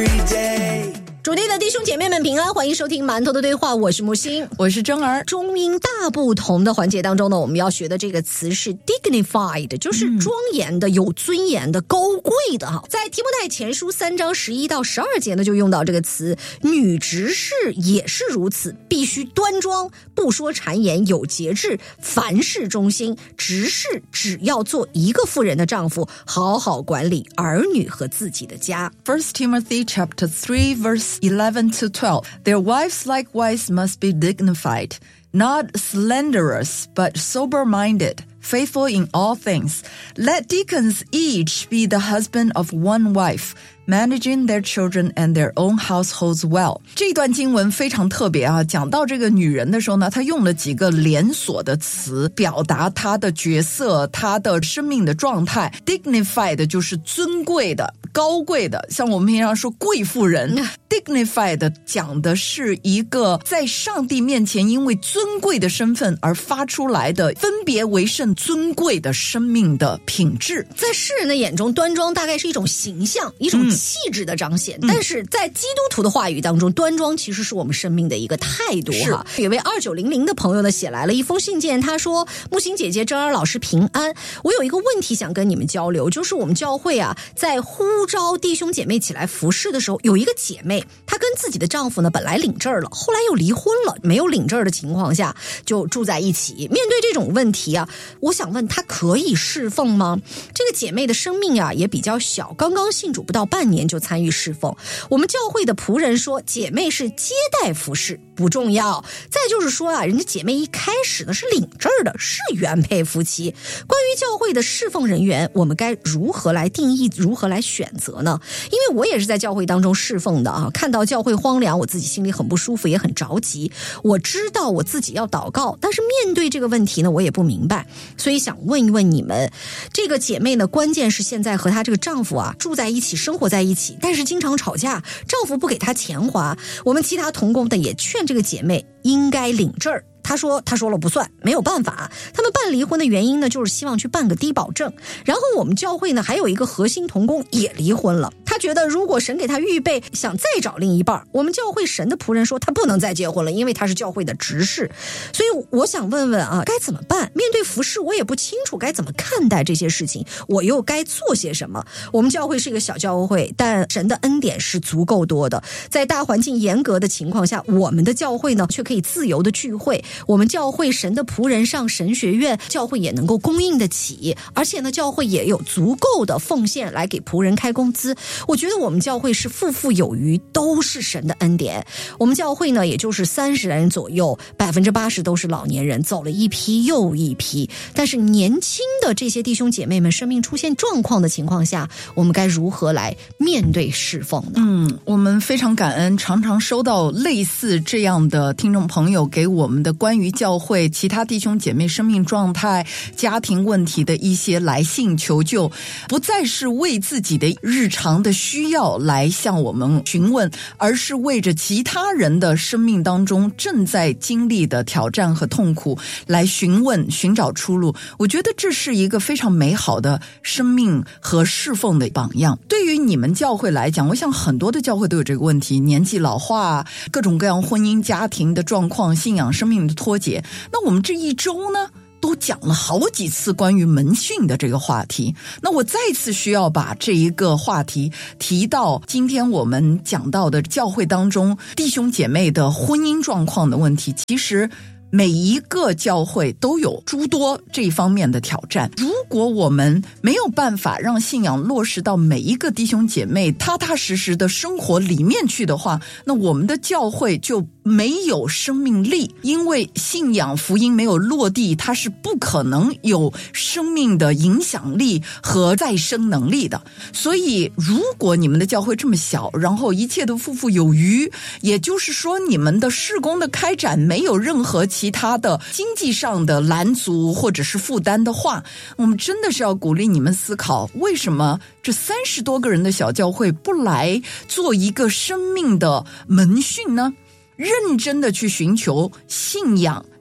主内的弟兄姐妹们平安，欢迎收听馒头的对话，我是木星， 我是真儿。 中英大不同的环节当中呢，我们要学的这个词是 dignified， 就是庄严的、有尊严的、高贵的哈。在提摩太前书3章11到12节呢，就用到这个词。女执事也是如此，必须端庄，不说谗言，有节制，凡事忠心。执事只要做一个妇人的丈夫，好好管理儿女和自己的家。 1 Timothy chapter 3 verse 11 to 12. Their wives likewise must be dignified, not slanderous, but sober-minded, faithful in all things. Let deacons each be the husband of one wife, managing their children and their own households well. 这段经文非常特别啊，讲到这个女人的时候呢，她用了几个连锁的词表达她的角色，她的生命的状态。 Dignified 就是尊贵的、高贵的，像我们平常说贵妇人。Dignified 讲的是一个在上帝面前因为尊贵的身份而发出来的分别为圣尊贵的生命的品质。 在世人的眼中，端庄大概是一种形象，一种气质的彰显，但是在基督徒的话语当中，端庄其实是我们生命的一个态度哈。有位2900的朋友呢写来了一封信件，他说：木星姐姐、真儿老师平安，我有一个问题想跟你们交流，就是我们教会啊，在呼召弟兄姐妹起来服侍的时候，有一个姐妹她跟自己的丈夫呢本来领证了，后来又离婚了，没有领证的情况下就住在一起。面对这种问题啊，我想问她可以侍奉吗？这个姐妹的生命啊也比较小，刚刚信主不到半年就参与侍奉。我们教会的仆人说，姐妹是接待服侍，不重要。再就是说啊，人家姐妹一开始呢是领证的，是原配夫妻。关于教会的侍奉人员，我们该如何来定义，如何来选择呢？因为我也是在教会当中侍奉的啊，看到教会荒凉，我自己心里很不舒服，也很着急。我知道我自己要祷告，但是面对这个问题呢，我也不明白，所以想问一问你们，这个姐妹呢，关键是现在和她这个丈夫啊住在一起，生活在一起，但是经常吵架，丈夫不给她钱花。我们其他同工的也劝这个姐妹应该领证儿。他说了不算，没有办法。他们办离婚的原因呢，就是希望去办个低保证。然后我们教会呢，还有一个核心同工也离婚了。他觉得如果神给他预备想再找另一半，我们教会神的仆人说他不能再结婚了，因为他是教会的执事。所以我想问问啊，该怎么办？面对服事，我也不清楚该怎么看待这些事情，我又该做些什么？我们教会是一个小教会，但神的恩典是足够多的。在大环境严格的情况下，我们的教会呢却可以自由的聚会。我们教会神的仆人上神学院，教会也能够供应得起，而且呢，教会也有足够的奉献来给仆人开工资。我觉得我们教会是富富有余，都是神的恩典。我们教会呢，也就是30人左右，80%都是老年人，走了一批又一批。但是年轻的这些弟兄姐妹们生命出现状况的情况下，我们该如何来面对侍奉呢？ 我们非常感恩，常常收到类似这样的听众朋友给我们的关于教会其他弟兄姐妹生命状态、家庭问题的一些来信求救，不再是为自己的日常的需要来向我们询问，而是为着其他人的生命当中正在经历的挑战和痛苦来询问，寻找出路。我觉得这是一个非常美好的生命和侍奉的榜样。对于你们教会来讲，我想很多的教会都有这个问题，年纪老化，各种各样婚姻家庭的状况，信仰生命的脱节。那我们这一周呢都讲了好几次关于门训的这个话题，那我再次需要把这一个话题提到今天我们讲到的教会当中弟兄姐妹的婚姻状况的问题。其实每一个教会都有诸多这方面的挑战，如果我们没有办法让信仰落实到每一个弟兄姐妹踏踏实实的生活里面去的话，那我们的教会就没有生命力，因为信仰福音没有落地，它是不可能有生命的影响力和再生能力的。所以如果你们的教会这么小，然后一切都富富有余，也就是说你们的事工的开展没有任何其他的经济上的拦阻或者是负担的话，我们真的是要鼓励你们思考，为什么这30多个人的小教会不来做一个生命的门训呢？认真的去寻求信仰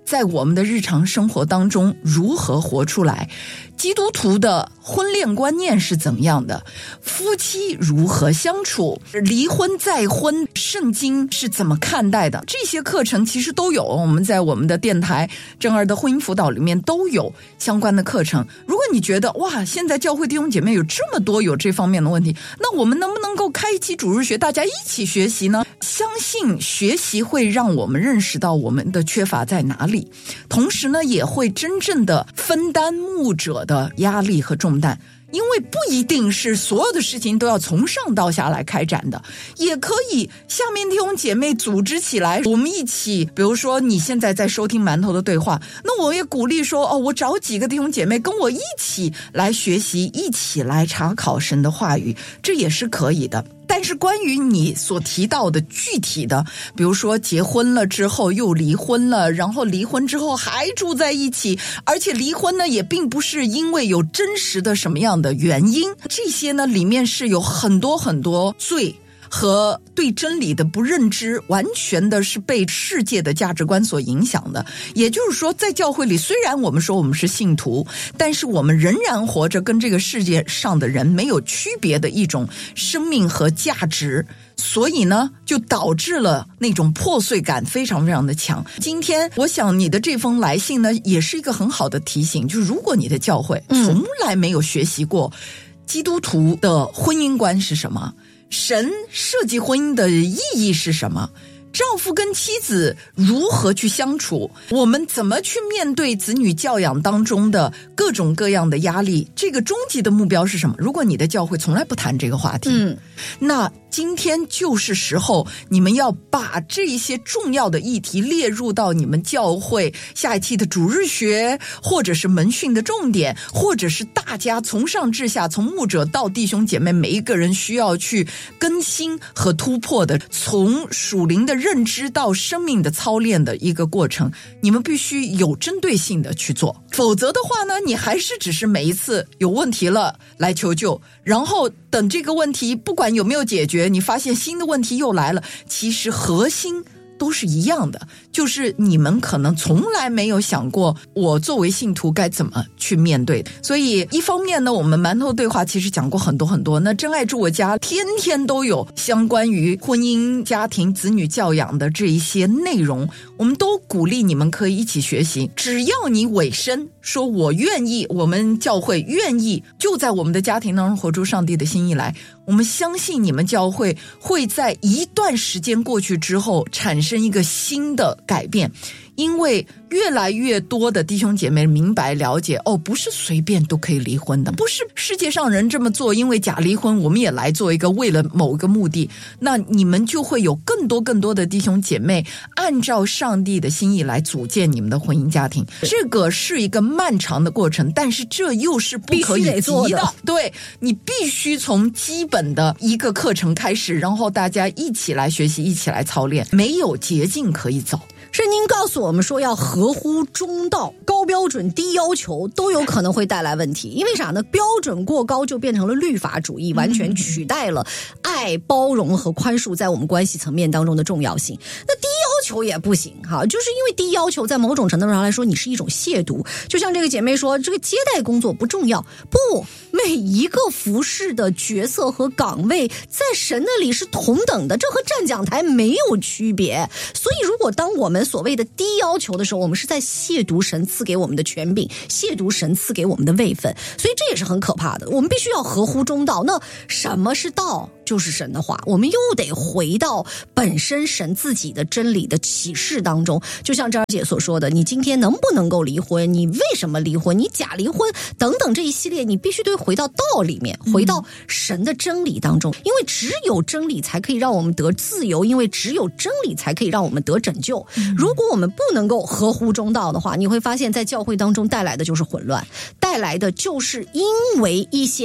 在我们的日常生活当中如何活出来，基督徒的婚恋观念是怎样的，夫妻如何相处，离婚再婚圣经是怎么看待的，这些课程其实都有，我们在我们的电台正儿的婚姻辅导里面都有相关的课程。如果你觉得哇，现在教会弟兄姐妹有这么多有这方面的问题，那我们能不能够开一期主日学，大家一起学习呢？相信学习会让我们认识到我们的缺乏在哪里，同时呢也会真正的分担牧者的压力和重担。因为不一定是所有的事情都要从上到下来开展的，也可以下面弟兄姐妹组织起来，我们一起，比如说你现在在收听馒头的对话，那我也鼓励说我找几个弟兄姐妹跟我一起来学习，一起来查考神的话语，这也是可以的。但是关于你所提到的具体的，比如说结婚了之后又离婚了，然后离婚之后还住在一起，而且离婚呢也并不是因为有真实的什么样的原因，这些呢里面是有很多很多罪和对真理的不认知，完全的是被世界的价值观所影响的。也就是说，在教会里，虽然我们说我们是信徒，但是我们仍然活着跟这个世界上的人没有区别的一种生命和价值，所以呢就导致了那种破碎感非常非常的强。今天我想你的这封来信呢也是一个很好的提醒，就是如果你的教会从来没有学习过基督徒的婚姻观是什么，神设计婚姻的意义是什么，丈夫跟妻子如何去相处，我们怎么去面对子女教养当中的各种各样的压力，这个终极的目标是什么？如果你的教会从来不谈这个话题，那今天就是时候你们要把这些重要的议题列入到你们教会下一期的主日学，或者是门训的重点，或者是大家从上至下，从牧者到弟兄姐妹，每一个人需要去更新和突破的，从属灵的认知到生命的操练的一个过程，你们必须有针对性的去做，否则的话呢，你还是只是每一次有问题了来求救，然后等这个问题不管有没有解决，你发现新的问题又来了，其实核心都是一样的，就是你们可能从来没有想过我作为信徒该怎么去面对。所以一方面呢，我们馒头对话其实讲过很多很多，那真爱住我家天天都有相关于婚姻家庭子女教养的这一些内容，我们都鼓励你们可以一起学习，只要你委身说我愿意，我们教会愿意就在我们的家庭当中活出上帝的心意来，我们相信你们教会会在一段时间过去之后产生一个新的改变，因为越来越多的弟兄姐妹明白了解，不是随便都可以离婚的，不是世界上人这么做因为假离婚我们也来做一个为了某个目的，那你们就会有更多的弟兄姐妹按照上帝的心意来组建你们的婚姻家庭，这个是一个漫长的过程，但是这又是不可以急的，对，你必须从基本的一个课程开始，然后大家一起来学习，一起来操练，没有捷径可以走。 圣经告诉我们说要合乎中道，高标准低要求都有可能会带来问题。因为啥呢？标准过高就变成了律法主义，完全取代了爱、包容和宽恕在我们关系层面当中的重要性。那低要求也不行哈，就是因为低要求在某种程度上来说你是一种亵渎。就像这个姐妹说，这个接待工作不重要，不，每一个服侍的角色和岗位在神那里是同等的，这和站讲台没有区别。所以如果当我们所谓的低要求的时候，我们是在亵渎神赐给我们的权柄，亵渎神赐给我们的位分，所以这也是很可怕的。我们必须要合乎中道。那什么是道？就是神的话，我们又得回到本身神自己的真理的启示当中。就像张姐所说的，你今天能不能够离婚，你为什么离婚，你假离婚等等这一系列，你必须得回到道里面，回到神的真理当中，因为只有真理才可以让我们得自由，因为只有真理才可以让我们得拯救。如果我们不能够合乎中道的话，你会发现在教会当中带来的就是混乱，带来的就是因为一些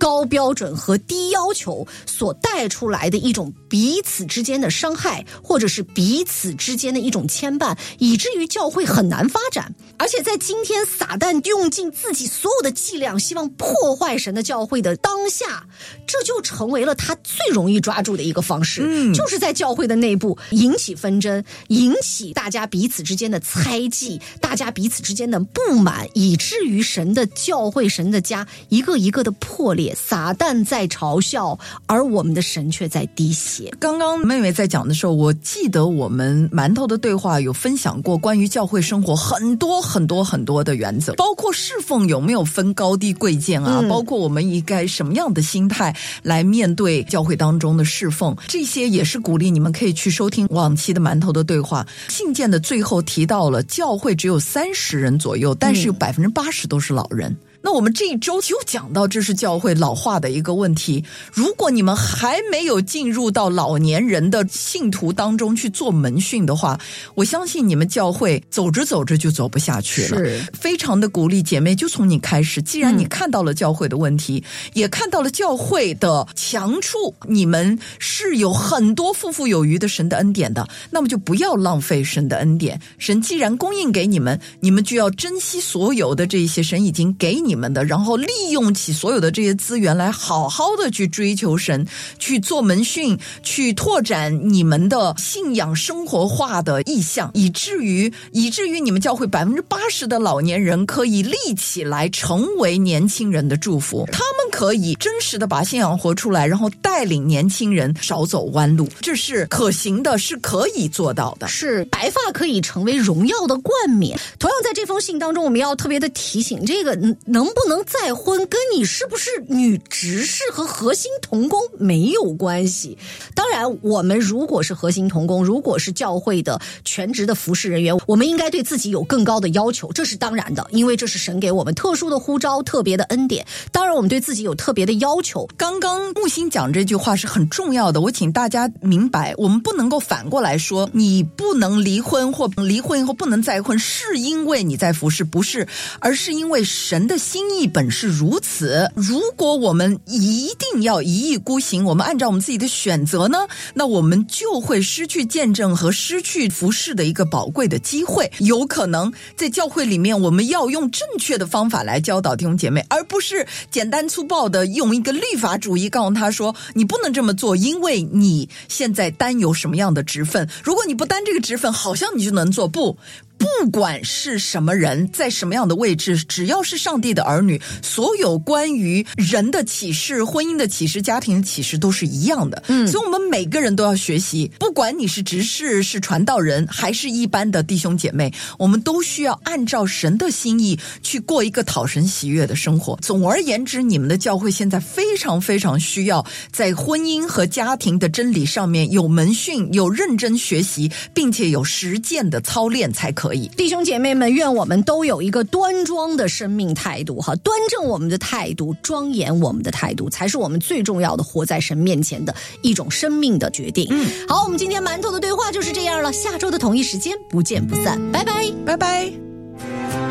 高标准和低要求所带出来的一种彼此之间的伤害，或者是彼此之间的一种牵绊，以至于教会很难发展。而且在今天撒旦用尽自己所有的伎俩，希望破坏神的教会的当下，这就成为了他最容易抓住的一个方式，就是在教会的内部引起纷争，引起大家彼此之间的猜忌，大家彼此之间的不满，以至于神的教会、神的家一个一个的破裂。撒旦在嘲笑，而我们的神却在滴血。 刚刚妹妹在讲的时候，我记得我们馒头的对话有分享过关于教会生活很多的原则，包括侍奉有没有分高低贵贱啊，包括我们应该什么样的心态来面对教会当中的侍奉，这些也是鼓励你们可以去收听往期的馒头的对话。信件的最后提到了教会只有30人左右，但是有80%都是老人。那我们这一周就讲到这是教会老化的一个问题，如果你们还没有进入到老年人的信徒当中去做门训的话，我相信你们教会走着走着就走不下去了。是非常的鼓励姐妹就从你开始，既然你看到了教会的问题，也看到了教会的强处，你们是有很多富有余的神的恩典的，那么就不要浪费神的恩典。神既然供应给你们，你们就要珍惜所有的这些神已经给你们的，然后利用起所有的这些资源来好好的去追求神，去做门训，去拓展你们的信仰生活化的意向，以至于你们教会80%的老年人可以立起来成为年轻人的祝福，他们可以真实的把信仰活出来，然后带领年轻人少走弯路，这是可行的，是可以做到的。 是白发可以成为荣耀的冠冕。同样在这封信当中，我们要特别的提醒，这个能不能再婚跟你是不是女执事和核心同工没有关系。当然我们如果是核心同工，如果是教会的全职的服侍人员，我们应该对自己有更高的要求，这是当然的，因为这是神给我们特殊的呼召，特别的恩典，当然我们对自己有特别的要求。 刚刚木星讲这句话是很重要的，我请大家明白，我们不能够反过来说你不能离婚，或离婚以后不能再婚是因为你在服侍，不是，而是因为神的心意本是如此。如果我们一定要一意孤行，我们按照我们自己的选择呢，那我们就会失去见证和失去服侍的一个宝贵的机会。有可能在教会里面，我们要用正确的方法来教导弟兄姐妹，而不是简单粗暴的用一个律法主义告诉他说你不能这么做，因为你现在担有什么样的职分，如果你不担这个职分，好像你就能做。不管是什么人，在什么样的位置，只要是上帝的儿女，所有关于人的启示、婚姻的启示、家庭的启示都是一样的。所以我们每个人都要学习，不管你是执事、是传道人，还是一般的弟兄姐妹，我们都需要按照神的心意去过一个讨神喜悦的生活。总而言之，你们的教会现在非常需要在婚姻和家庭的真理上面有门训，有认真学习，并且有实践的操练才可以。 弟兄姐妹们，愿我们都有一个端庄的生命态度，端正我们的态度，庄严我们的态度，才是我们最重要的活在神面前的一种生命的决定。好，我们今天馒头的对话就是这样了，下周的同一时间不见不散，拜拜， 拜拜。